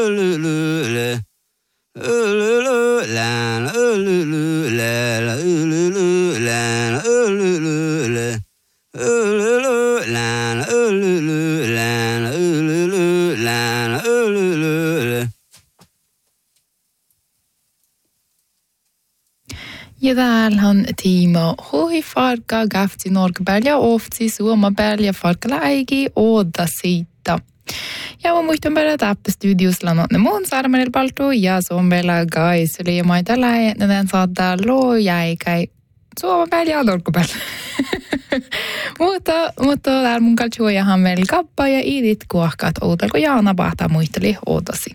Ja täällä on Timo hui farka gafti norkabälja ofti suomabälja farkala äigi oda siitä. Ja mä muistan päällä täppä studiosilla ne muun sarmanil paltu ja suombella guys eli maita lähen saattaa jäikäi suomabälja norkabälja. mutta täällä mun kaltsuojahan meillä kappa ja idit kuohkat outelko Jaana Pahta muisteli odasi.